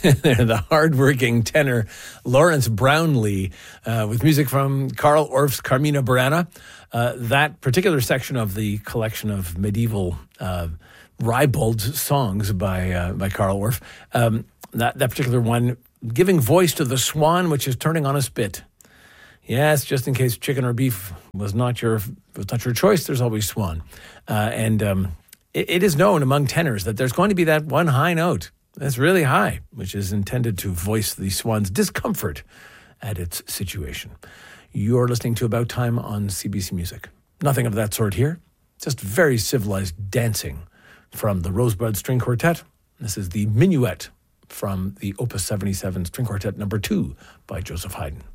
The hardworking tenor Lawrence Brownlee with music from Carl Orff's Carmina Burana. That particular section of the collection of medieval ribald songs by Carl Orff, that particular one giving voice to the swan which is turning on a spit. Yes, just in case chicken or beef was not your choice, there's always swan. It is known among tenors that there's going to be that one high note that's really high, which is intended to voice the swan's discomfort at its situation. You're listening to About Time on CBC Music. Nothing of that sort here, just very civilized dancing from the Rosebud String Quartet. This is the Minuet from the Opus 77 String Quartet No. 2 by Joseph Haydn.